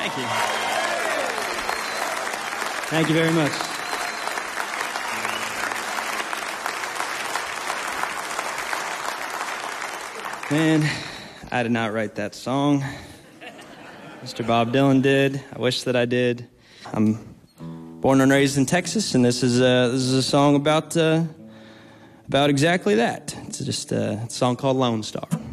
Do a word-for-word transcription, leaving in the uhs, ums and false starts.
Thank you. Thank you very much. Man, I did not write that song. Mister Bob Dylan did. I wish that I did. I'm born and raised in Texas, and this is a, this is a song about uh, about exactly that. It's just a, it's a song called Lone Star.